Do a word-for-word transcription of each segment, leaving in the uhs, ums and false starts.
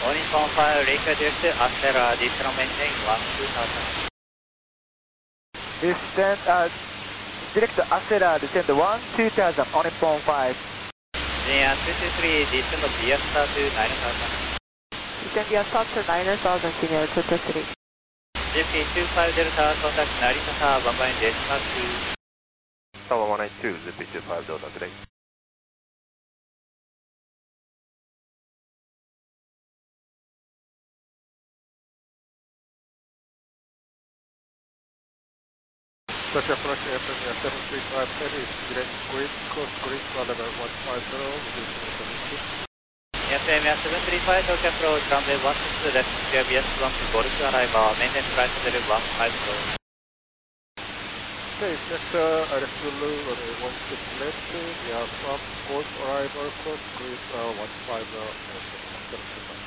All Nippon five, request Acela, additional maintain one two thousand. Descend, uh, direct Acela, descend one two thousand, on Nippon five. Japan two two three, descend via star to nine thousand. Descend via star to nine thousand, senior two two three. J P two five Delta, contact Narita Tower, one by J star two. Tower one nine two, J P two five Delta today. Touch approach airplane seven three five heavy, direct grid, course grid, level one five zero, reducing seven six. F M seven three five, touch approach, runway one six, left clear V S one to Golf arrival, maintain flight level one five zero. Okay, sector, direct to Lu, runway one six left, via from Golf arrival, course grid, uh, one five zero, seven two five.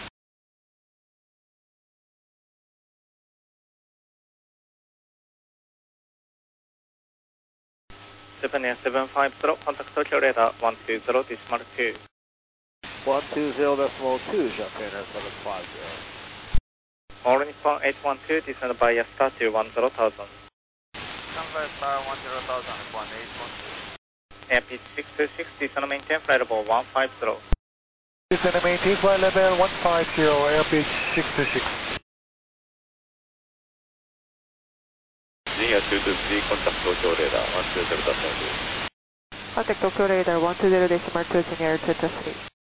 Japan seven five zero, contact Tokyo radar one two zero, decimal two. one two zero decimal two, Japan seven five zero. All Nippon eight one two, descend via star to one zero thousand. Shanghai star one zero thousand, one eight one two. Airbus six two six, descend maintain flight level one five zero. Descend maintain flight level one five zero, Airbus six two six. Japan two two three, contact Tokyo radar one two zero decimal two. Contact Tokyo radar one two zero decimal two, senior two two three.